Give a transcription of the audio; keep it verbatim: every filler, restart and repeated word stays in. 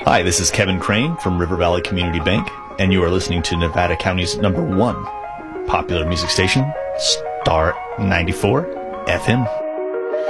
Hi, this is Kevin Crane from River Valley Community Bank, and you are listening to Nevada County's number one popular music station, Star ninety-four F M.